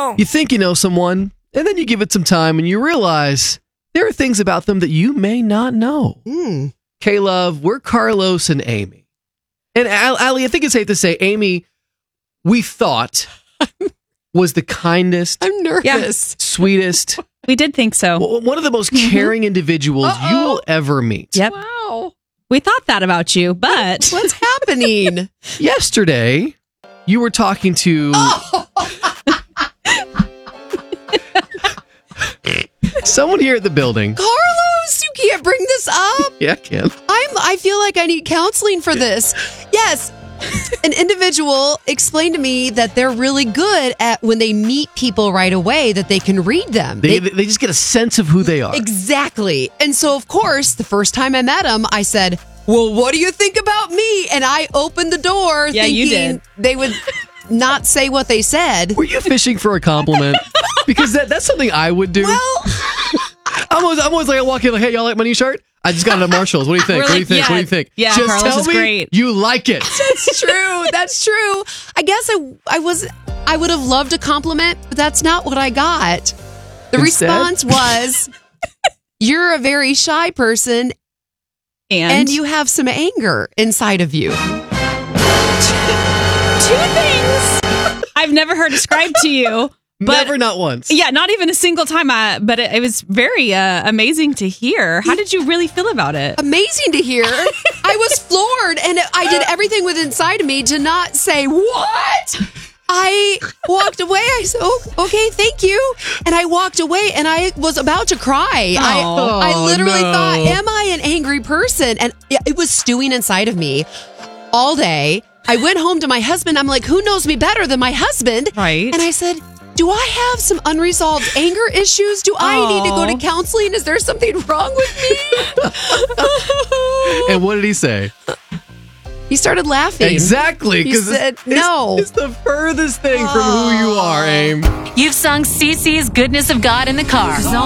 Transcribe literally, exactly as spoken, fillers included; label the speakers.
Speaker 1: Oh.
Speaker 2: You think you know someone, and then you give it some time and you realize there are things about them that you may not know.
Speaker 1: Mm.
Speaker 2: K-Love, we're Carlos and Amy. And Allie, I think it's safe to say, Amy, we thought was the kindest,
Speaker 1: I'm nervous.
Speaker 2: sweetest,
Speaker 3: We did think so.
Speaker 2: one of the most caring individuals
Speaker 1: Uh-oh.
Speaker 2: you will ever meet.
Speaker 3: Yep.
Speaker 1: Wow.
Speaker 3: We thought that about you, but
Speaker 1: What's happening?
Speaker 2: Yesterday, you were talking to someone here at the building.
Speaker 1: Carlos, you can't bring this up.
Speaker 2: Yeah, Kim.
Speaker 1: I'm I feel like I need counseling for this. Yes. An individual explained to me that they're really good at when they meet people right away that they can read them.
Speaker 2: They,
Speaker 1: They-
Speaker 2: they just get a sense of who they are.
Speaker 1: Exactly. And so, of course, the first time I met him, I said, well, what do you think about me? And I opened the door
Speaker 3: Yeah,
Speaker 1: thinking
Speaker 3: you did.
Speaker 1: they would not say what they said.
Speaker 2: Were you fishing for a compliment? Because that, that's something I would do.
Speaker 1: Well,
Speaker 2: I'm always, I'm always like, I walk in like, hey, y'all like my new shirt? I just got it at Marshall's. What do you think?
Speaker 3: We're
Speaker 2: What do you
Speaker 3: like,
Speaker 2: think?
Speaker 3: yeah,
Speaker 2: what do you think?
Speaker 3: yeah,
Speaker 2: just
Speaker 3: Carlos
Speaker 2: tell
Speaker 3: is
Speaker 2: me
Speaker 3: great.
Speaker 2: you like it.
Speaker 1: that's true. That's true. I guess I, I was, I would have loved a compliment, but that's not what I got. The
Speaker 2: Instead?
Speaker 1: response was, you're a very shy person
Speaker 3: and,
Speaker 1: and you have some anger inside of you.
Speaker 3: two things I've never heard described to you. But
Speaker 2: Never, not once.
Speaker 3: yeah, not even a single time. I, but it, it was very uh, amazing to hear. How did you really feel about it?
Speaker 1: Amazing to hear. I was floored, and I did everything within inside of me to not say, what? I walked away. I said, oh, okay, thank you. And I walked away, and I was about to cry. I,
Speaker 3: Oh,
Speaker 1: I literally
Speaker 2: no.
Speaker 1: thought, am I an angry person? And it it was stewing inside of me all day. I went home to my husband. I'm like, who knows me better than my husband?
Speaker 3: Right.
Speaker 1: And I said, do I have some unresolved anger issues? Do I need to go to
Speaker 3: Aw.
Speaker 1: counseling? Is there something wrong with me?
Speaker 2: And what did he say?
Speaker 1: He started laughing.
Speaker 2: Exactly.
Speaker 1: He
Speaker 2: 'cause
Speaker 1: said
Speaker 2: it's,
Speaker 1: no.
Speaker 2: It's, it's the furthest thing from who you are, Aim.
Speaker 4: You've sung C C's Goodness of God in the car.